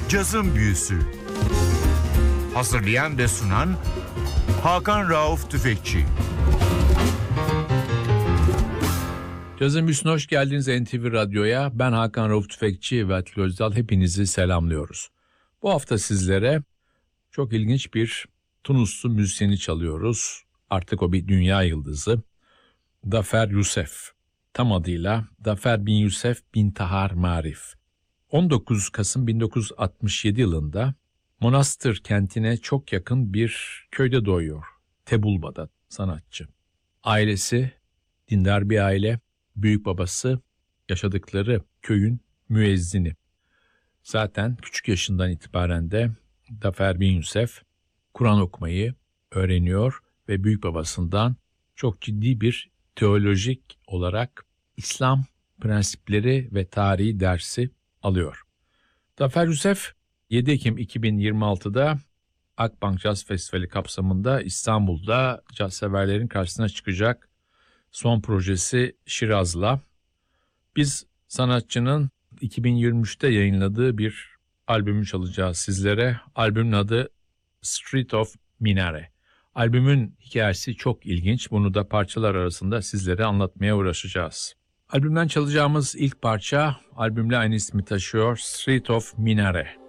Cazın Büyüsü. Hazırlayan ve sunan Hakan Rauf Tüfekçi. Cazın Büyüsü'ne hoş geldiniz NTV Radyo'ya. Ben Hakan Rauf Tüfekçi ve Atilla Özdal, hepinizi selamlıyoruz. Bu hafta sizlere çok ilginç bir Tunuslu müzisyeni çalıyoruz. Artık o bir dünya yıldızı. Dafer Youssef. Tam adıyla Dafer bin Youssef bin Tahar Marif. 19 Kasım 1967 yılında Monastır kentine çok yakın bir köyde doğuyor. Tebulba'da sanatçı. Ailesi dindar bir aile. Büyük babası yaşadıkları köyün müezzini. Zaten küçük yaşından itibaren de Dafer bin Youssef Kur'an okumayı öğreniyor ve büyük babasından çok ciddi bir teolojik olarak İslam prensipleri ve tarihi dersi alıyor. Dafer Youssef 7 Ekim 2026'da Akbank Caz Festivali kapsamında İstanbul'da caz severlerin karşısına çıkacak. Son projesi Şiraz'la. Biz sanatçının 2023'te yayınladığı bir albümü çalacağız sizlere. Albümün adı Street of Minare. Albümün hikayesi çok ilginç. Bunu da parçalar arasında sizlere anlatmaya uğraşacağız. Albümden çalacağımız ilk parça albümle aynı ismi taşıyor. Street of Minare.